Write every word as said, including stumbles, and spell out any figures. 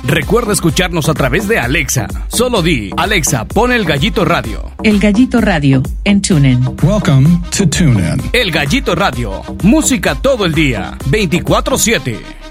Recuerda escucharnos a través de Alexa. Solo di, Alexa, pon El Gallito Radio. El Gallito Radio en TuneIn. Welcome to TuneIn. El Gallito Radio. Música todo el día, veinticuatro siete.